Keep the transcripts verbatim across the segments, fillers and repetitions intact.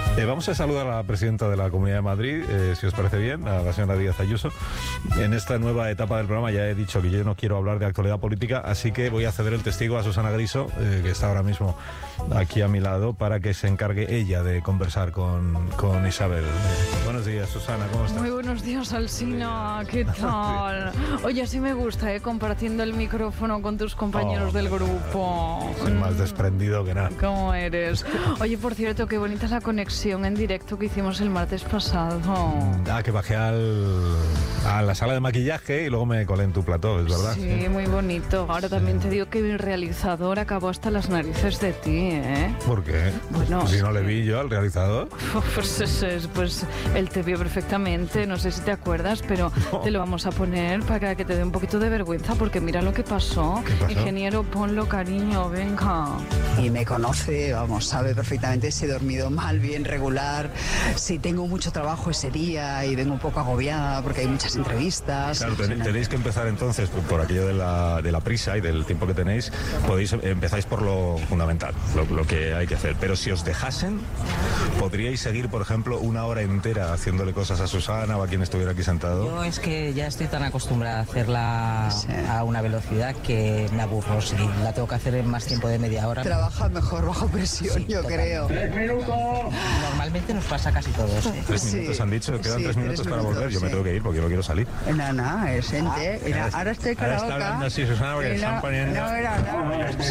Eh, vamos a saludar a la presidenta de la Comunidad de Madrid, eh, si os parece bien, a la señora Díaz Ayuso. En esta nueva etapa del programa ya he dicho que yo no quiero hablar de actualidad política, así que voy a ceder el testigo a Susana Griso, eh, que está ahora mismo aquí a mi lado, para que se encargue ella de conversar con, con Isabel. Eh, buenos días, Susana, ¿cómo estás? Muy buenos días, Alsina, ¿qué tal? Oye, sí me gusta, ¿eh? Compartiendo el micrófono con tus compañeros oh, del grupo. Soy más desprendido que nada. ¿Cómo eres? Oye, por cierto, qué bonita es la conexión en directo que hicimos el martes pasado. Ah, que bajé al, a la sala de maquillaje y luego me colé en tu plató, ¿es verdad? Sí, sí. Muy bonito. Ahora sí. También te digo que mi realizador acabó hasta las narices de ti, ¿eh? ¿Por qué? Bueno, si no le vi yo al realizador. Pues, es, pues él te vio perfectamente, no sé si te acuerdas, pero no. Te lo vamos a poner para que te dé un poquito de vergüenza, porque mira lo que pasó. ¿Qué pasó? Ingeniero, ponlo, cariño, venga. Y me conoce, vamos, sabe perfectamente si he dormido mal, bien, regular, si tengo mucho trabajo ese día y vengo un poco agobiada porque hay muchas entrevistas. Claro, ten, tenéis que empezar entonces por aquello de la, de la prisa y del tiempo que tenéis, podéis empezáis por lo fundamental, lo, lo que hay que hacer. Pero si os dejasen, podríais seguir, por ejemplo, una hora entera haciéndole cosas a Susana o a quien estuviera aquí sentado. Yo es que ya estoy tan acostumbrada a hacerla sí. a una velocidad que me aburro. Si la tengo que hacer en más tiempo de media hora. Trabaja mejor bajo presión, sí, yo total. creo. Tres minutos. Normalmente nos pasa casi todos. ¿eh? Tres sí. minutos han dicho, quedan sí, tres minutos tres para minutos, volver. Yo sí. me tengo que ir porque yo no quiero salir. No, no, es gente. Mira, ahora estoy con la boca. Ahora está hablando así, Susana, porque no, están poniendo. No, era, no.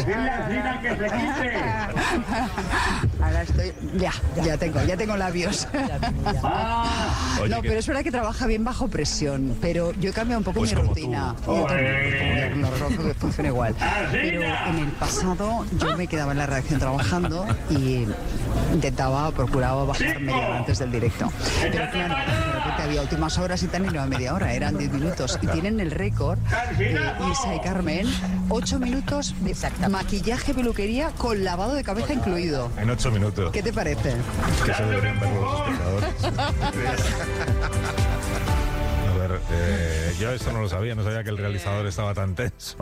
Ahora estoy. Ya, ya tengo, ya tengo labios. Oye, no, que... pero es verdad que trabaja bien bajo presión. Pero yo he cambiado un poco pues mi rutina. Oh, eh. No, no, no, funciona igual. Pero en el pasado yo me quedaba en la redacción trabajando y intentaba, procuraba bajar media hora antes del directo. Pero claro, de repente había últimas horas y tal y no era media hora, eran diez minutos. Y tienen el récord, eh, Isa y Carmen, ocho minutos de maquillaje, peluquería con lavado de cabeza incluido. En ocho minutos. ¿Qué te parece? Que se deberían ver los espectadores. A ver, eh, yo esto no lo sabía, no sabía que el realizador estaba tan tenso.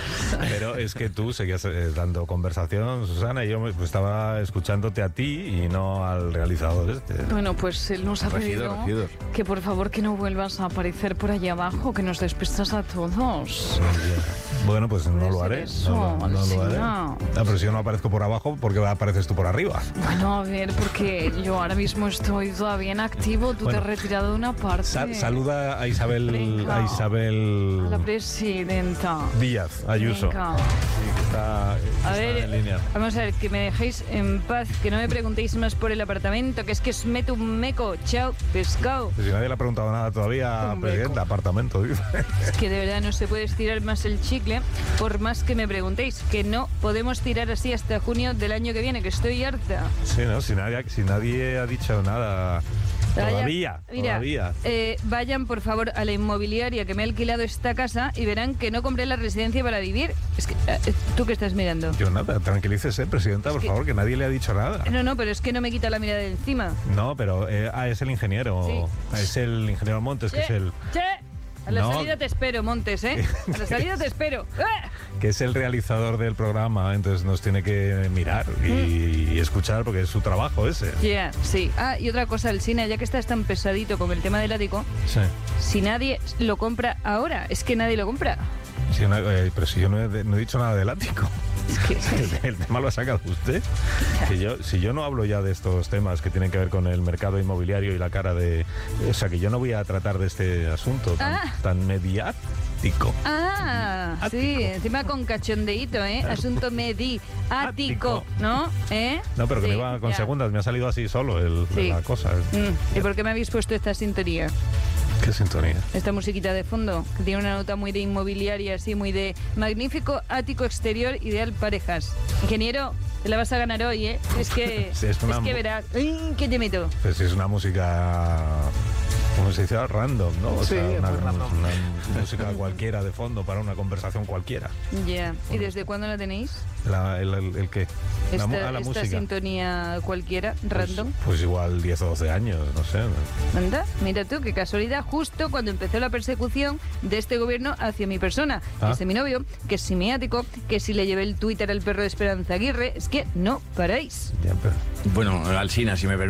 Pero es que tú seguías eh, dando conversación, Susana, y yo pues, estaba escuchándote a ti y no al realizador este. Bueno, pues él nos ha regidor, pedido regidor. que por favor que no vuelvas a aparecer por allá abajo, que nos despistas a todos. Bueno, pues no lo haré. Eso, no, no, no lo haré. No. Ah, pero si yo no aparezco por abajo, ¿por qué apareces tú por arriba? Bueno, a ver, porque yo ahora mismo estoy todavía en activo, tú bueno, te has retirado de una parte. Sa- saluda a Isabel, Venga. a Isabel... A la presidenta. Díaz Ayuso. Venga. Sí, que está, que a está ver, en línea. Vamos a ver, que me dejéis en paz, que no me preguntéis más por el apartamento, que es que os meto un meco. Chao, pescado. Pues si nadie le ha preguntado nada todavía, presidenta, apartamento. Es que de verdad no se puede estirar más el chicle, por más que me preguntéis, que no podemos tirar así hasta junio del año que viene, que estoy harta. Sí, no, si nadie, si nadie ha dicho nada... Todavía, Mira, todavía. Eh, vayan por favor a la inmobiliaria que me ha alquilado esta casa y verán que no compré la residencia para vivir. Es que, eh, ¿tú qué estás mirando? Yo nada, tranquilícese, presidenta, es por que, favor, que nadie le ha dicho nada. No, no, pero es que no me quita la mirada de encima. No, pero eh, ah, es el ingeniero, sí. Es el ingeniero Montes, che, que es el... Che. A la no. salida te espero, Montes, ¿eh? A la salida te espero. Que es el realizador del programa, entonces nos tiene que mirar y, y escuchar porque es su trabajo ese. Ya, yeah, sí. Ah, y otra cosa, Alsina, ya que estás tan pesadito con el tema del ático, sí. Si nadie lo compra ahora, es que nadie lo compra. Sí, no, eh, pero si yo no he, no he dicho nada del ático. Es que el tema lo ha sacado usted. Si yo, si yo no hablo ya de estos temas que tienen que ver con el mercado inmobiliario y la cara de... O sea, que yo no voy a tratar de este asunto tan, ah. tan mediático. Ah, ático. Sí, encima con cachondeíto, ¿eh? Asunto mediático, ¿no? ¿Eh? No, pero que sí, me iba con ya. segundas, me ha salido así solo el, sí. la cosa. Mm. ¿Y por qué me habéis puesto esta sintonía? ¿Qué sintonía? Esta musiquita de fondo, que tiene una nota muy de inmobiliaria, así muy de magnífico ático exterior, ideal parejas. Ingeniero, te la vas a ganar hoy, ¿eh? Es que, sí, es, una es que verás. ¿Qué te meto? Pues si es una música... Como se dice, random, ¿no? O sí, sea, una, una, random. una música cualquiera de fondo para una conversación cualquiera. Ya. Yeah. ¿Y desde cuándo la tenéis? La, el, el, el qué? Esta, la, ah, la esta música. sintonía cualquiera, random. Pues, pues igual diez o doce años, no sé. Anda, mira tú, qué casualidad, justo cuando empezó la persecución de este gobierno hacia mi persona. ¿Ah? Que si mi novio, que si mi ático, que si le llevé el Twitter al perro de Esperanza Aguirre. Es que no paráis. Ya, pero... Bueno, Alsina, si me permite.